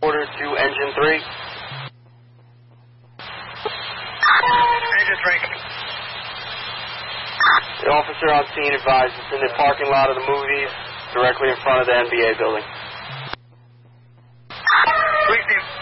Order to engine 3. Engine 3. The officer on scene advised it's in the parking lot of the movies, directly in front of the NBA building. Please,